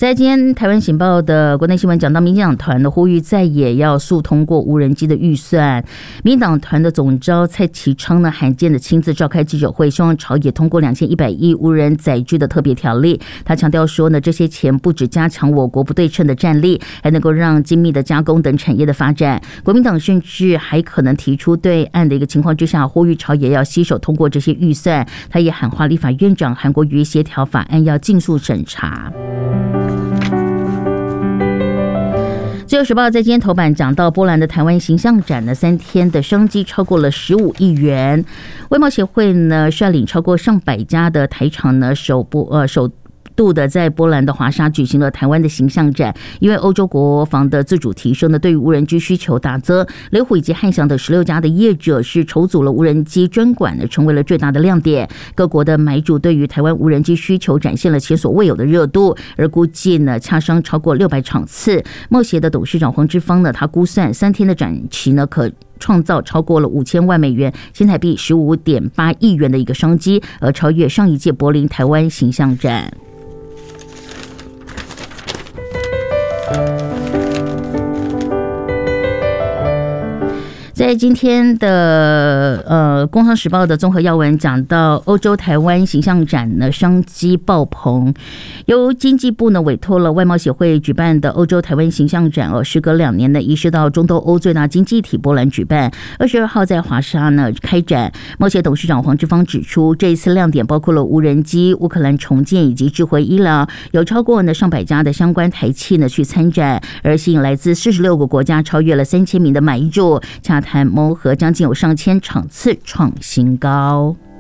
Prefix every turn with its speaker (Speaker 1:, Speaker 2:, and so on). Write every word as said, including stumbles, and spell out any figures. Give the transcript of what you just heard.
Speaker 1: 在今天台湾醒报的国内新闻讲到，民进党团的呼吁再也要速通过无人机的预算。民进党团的总召蔡其昌呢，罕见的亲自召开记者会，希望朝野通过两千一百亿无人载具的特别条例。他强调说呢，这些钱不只加强我国不对称的战力，还能够让精密的加工等产业的发展。国民党甚至还可能提出对岸的一个情况之下，呼吁朝野要携手通过这些预算。他也喊话立法院长韩国瑜协调法案要尽速审查。自由时报在今天头版讲到，波兰的台湾形象展呢，三天的商机超过了十五亿元。外贸协会呢，率领超过上百家的台厂呢，首播呃首。度的在波兰的华沙举行了台湾的形象展，因为欧洲国防的自主提升呢，对于无人机需求大增，雷虎以及汉翔等十六家的业者是筹组了无人机专馆呢，成为了最大的亮点。各国的买主对于台湾无人机需求展现了前所未有的热度，而估计呢，洽商超过六百场次。贸协的董事长黄之芳呢，他估算三天的展期呢，可创造超过了五千万美元，新台币十五点八亿元的一个商机，而超越上一届柏林台湾形象展。在今天的呃《工商时报》的综合要闻讲到，欧洲台湾形象展呢商机爆棚，由经济部呢委托了外贸协会举办的欧洲台湾形象展哦，时隔两年呢移师到中东欧最大经济体波兰举办，二十二号在华沙呢开展。贸协董事长黄之芳指出，这一次亮点包括了无人机、乌克兰重建以及智慧医疗，有超过呢上百家的相关台企呢去参展，而吸引来自四十六个国家，超越了三千名的买主洽谈。谋和将近有上千场次创新高。